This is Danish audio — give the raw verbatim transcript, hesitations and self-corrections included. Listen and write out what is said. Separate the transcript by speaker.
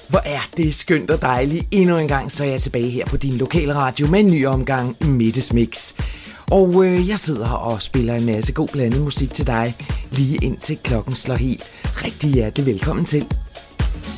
Speaker 1: Hvor er det skønt og dejligt. Endnu en gang så er jeg tilbage her på din lokale radio med en ny omgang Mettes Mix. Og øh, jeg sidder og spiller en masse god blandet musik til dig, lige indtil klokken slår helt. Rigtig hjertelig velkommen til.